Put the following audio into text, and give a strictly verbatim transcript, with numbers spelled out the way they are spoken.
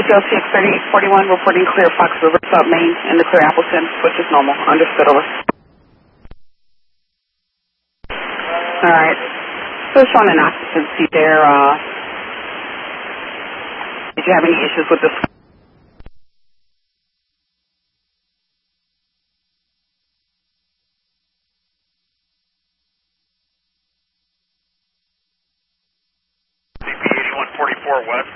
H L T X thirty-eight forty-one reporting clear Fox River, South Main, and the clear Appleton, which is normal. Understood, over. Alright. So showing an occupancy there. Uh, did you have any issues with this? C P eighty-one forty-four West.